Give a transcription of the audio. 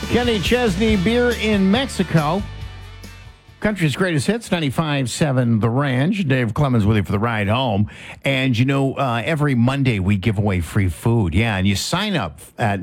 Kenny Chesney Beer in Mexico. Country's greatest hits, 95.7 The Ranch. Dave Clemens with you for the ride home. And, every Monday we give away free food. Yeah, and you sign up at